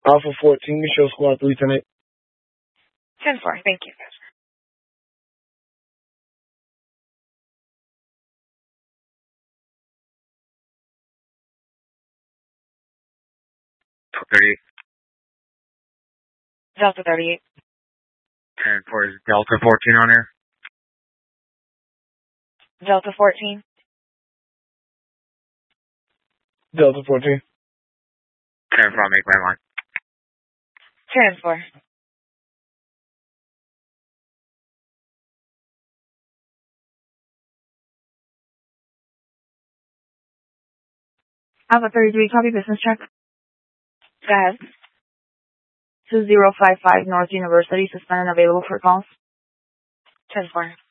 Alpha 14, show squad 3 tonight. 10-4, thank you. Delta 38. 10-4 is Delta 14 on air. Delta 14. Delta 14. 10-4, I'll make my line. 10-4. Alpha 33, copy business check. Go ahead. 2055 North University, suspended, available for calls. 10-4.